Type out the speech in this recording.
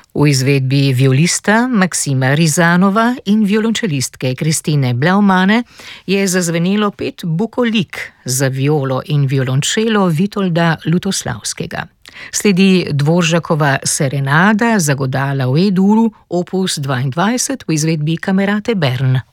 V izvedbi violista Maksima Rizanova in violončelistke Kristine Blaumane je zazvenelo 5 bukolik za violo in violončelo Vitolda Lutoslavskega. Sledi Dvoržakova serenada za godala v E-duru, opus 22 v izvedbi Kamerate Bern.